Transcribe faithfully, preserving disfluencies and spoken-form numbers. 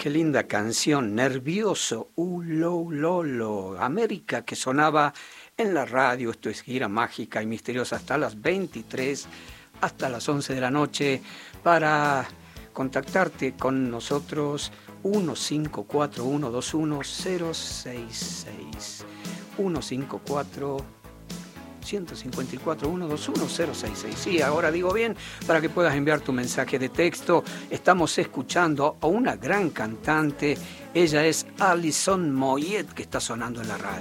Qué linda canción, Nervioso, Ulo Lolo, América, que sonaba en la radio. Esto es Gira Mágica y Misteriosa hasta las veintitrés, hasta las once de la noche. Para contactarte con nosotros, uno cinco cuatro uno dos uno cero seis seis. uno cinco cuatro uno cinco cuatro uno dos uno cero seis seis. Sí, ahora digo bien, para que puedas enviar tu mensaje de texto. Estamos escuchando a una gran cantante. Ella es Alison Moyet, que está sonando en la radio.